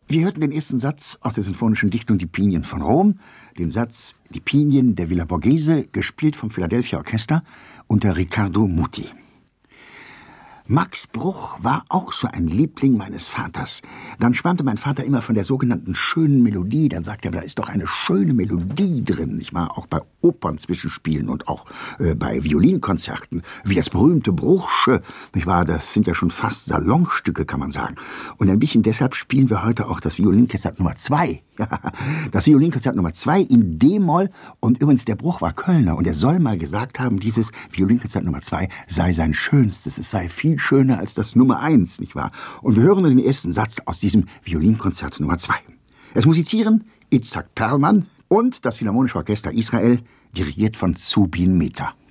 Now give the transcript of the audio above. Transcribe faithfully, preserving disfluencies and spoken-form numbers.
Wir hörten den ersten Satz aus der sinfonischen Dichtung Die Pinien von Rom, den Satz Die Pinien der Villa Borghese, gespielt vom Philadelphia Orchester unter Riccardo Muti. Max Bruch war auch so ein Liebling meines Vaters. Dann schwärmte mein Vater immer von der sogenannten schönen Melodie. Dann sagte er, da ist doch eine schöne Melodie drin. Ich war auch bei Opernzwischenspielen und auch äh, bei Violinkonzerten, wie das berühmte Bruchsche. Ich war, das sind ja schon fast Salonstücke, kann man sagen. Und ein bisschen deshalb spielen wir heute auch das Violinkonzert Nummer zwei. Das Violinkonzert Nummer zwei in D-Moll. Und übrigens, der Bruch war Kölner und er soll mal gesagt haben, dieses Violinkonzert Nummer zwei sei sein schönstes. Es sei viel schöner als das Nummer eins, nicht wahr? Und wir hören nun den ersten Satz aus diesem Violinkonzert Nummer zwei. Es musizieren Itzhak Perlman und das Philharmonische Orchester Israel, dirigiert von Zubin Mehta.